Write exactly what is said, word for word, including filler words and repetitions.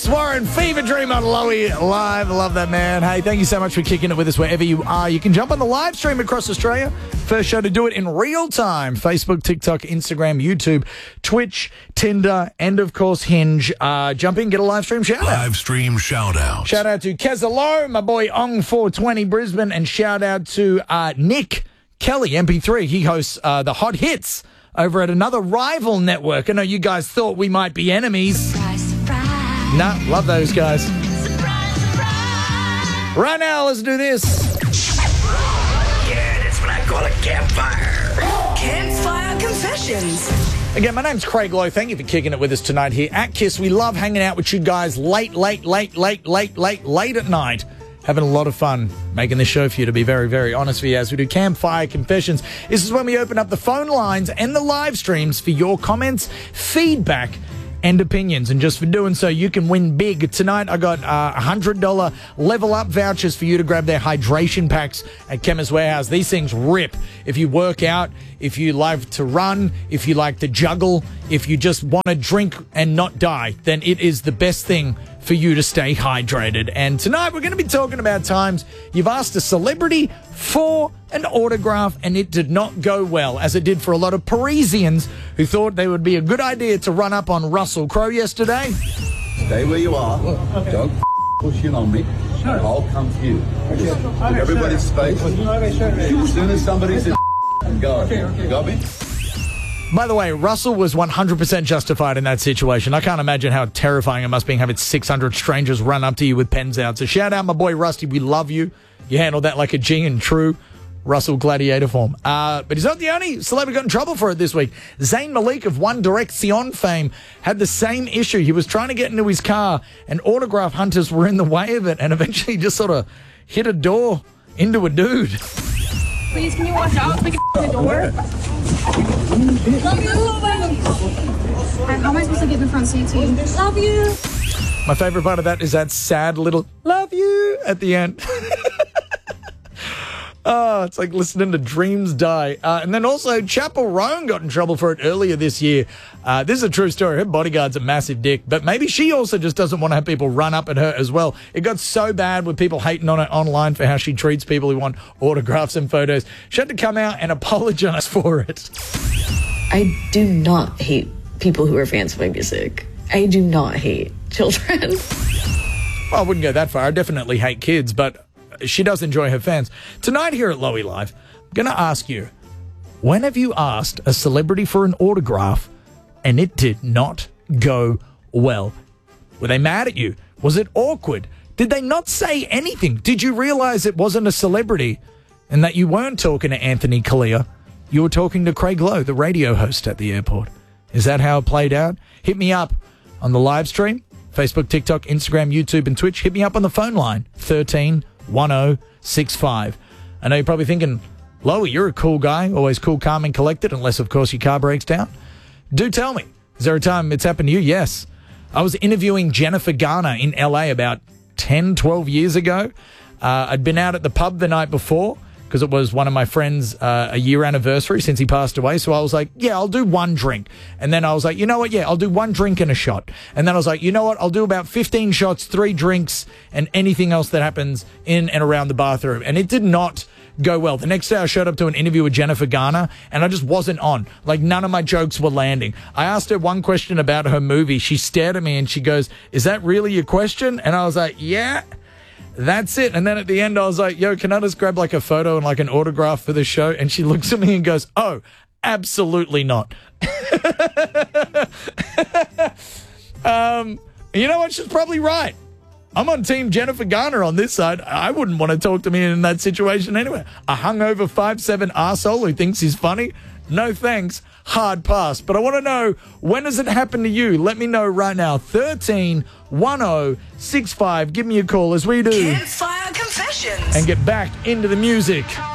Alex Warren, Fever Dream on Lowy Live. Love that, man. Hey, thank you so much for kicking it with us wherever you are. You can jump on the live stream across Australia. First show to do it in real time. Facebook, TikTok, Instagram, YouTube, Twitch, Tinder, and, of course, Hinge. Uh, jump in, get a live stream shout out. Live stream shout out. Shout out to Kezalo, my boy Ong four twenty Brisbane, and shout out to uh, Nick Kelly, M P three. He hosts uh, the Hot Hits over at another rival network. I know you guys thought we might be enemies. Surprise, surprise. Nah, love those guys. Surprise, surprise. Right now, let's do this. Yeah, that's what I call a campfire. Campfire Confessions. Again, my name's Craig Lowe. Thank you for kicking it with us tonight here at KISS. We love hanging out with you guys late, late, late, late, late, late, late at night. Having a lot of fun making this show for you, to be very, very honest with you, as we do Campfire Confessions. This is when we open up the phone lines and the live streams for your comments, feedback, and opinions. And just for doing so, you can win big. Tonight, I got uh, one hundred dollars Level Up vouchers for you to grab their hydration packs at Chemist Warehouse. These things rip. If you work out, if you like to run, if you like to juggle, if you just want to drink and not die, then it is the best thing for you to stay hydrated. And tonight, we're going to be talking about times you've asked a celebrity for an autograph and it did not go well, as it did for a lot of Parisians who thought they would be a good idea to run up on Russell Crowe yesterday. Stay where you are. Don't push in on me. I'll come to you. Just give everybody space. As soon as somebody's in, go. You got me? By the way, Russell was one hundred percent justified in that situation. I can't imagine how terrifying it must be having six hundred strangers run up to you with pens out. So shout out my boy Rusty. We love you. You handled that like a G in true Russell Gladiator form. Uh, but he's not the only celebrity who got in trouble for it this week. Zayn Malik of One Direction fame had the same issue. He was trying to get into his car and autograph hunters were in the way of it and eventually just sort of hit a door into a dude. Please, can you watch out so we can the door? Love you. How am I supposed to get in the front seat too? Love you. My favorite part of that is that sad little love you at the end. Oh, it's like listening to Dreams Die. Uh, and then also, Chapel Roan got in trouble for it earlier this year. Uh, this is a true story. Her bodyguard's a massive dick, but maybe she also just doesn't want to have people run up at her as well. It got so bad with people hating on her online for how she treats people who want autographs and photos. She had to come out and apologize for it. I do not hate people who are fans of my music. I do not hate children. Well, I wouldn't go that far. I definitely hate kids, but she does enjoy her fans. Tonight here at Lowy Live, I'm going to ask you, when have you asked a celebrity for an autograph and it did not go well? Were they mad at you? Was it awkward? Did they not say anything? Did you realize it wasn't a celebrity and that you weren't talking to Anthony Kalia? You were talking to Craig Lowe, the radio host at the airport. Is that how it played out? Hit me up on the live stream, Facebook, TikTok, Instagram, YouTube, and Twitch. Hit me up on the phone line, thirteen one oh six five. I know you're probably thinking, Lowy, you're a cool guy, always cool, calm, and collected, unless, of course, your car breaks down. Do tell me, is there a time it's happened to you? Yes. I was interviewing Jennifer Garner in L A about ten, twelve years ago. Uh, I'd been out at the pub the night before because it was one of my friends' uh, a year anniversary since he passed away. So I was like, yeah, I'll do one drink. And then I was like, you know what? Yeah, I'll do one drink and a shot. And then I was like, you know what? I'll do about fifteen shots, three drinks, and anything else that happens in and around the bathroom. And it did not go well. The next day I showed up to an interview with Jennifer Garner and I just wasn't on. Like, none of my jokes were landing. I asked her one question about her movie. She stared at me and she goes, is that really your question? And I was like, yeah. That's it. And then at the end, I was like, yo, can I just grab like a photo and like an autograph for the show? And she looks at me and goes, oh, absolutely not. um, you know what? She's probably right. I'm on team Jennifer Garner on this side. I wouldn't want to talk to me in that situation anyway. A hungover five seven arsehole who thinks he's funny? No thanks. Hard pass. But I want to know, when does it happen to you? Let me know right now. thirteen one oh six five. Give me a call as we do. Campfire Confessions. And get back into the music.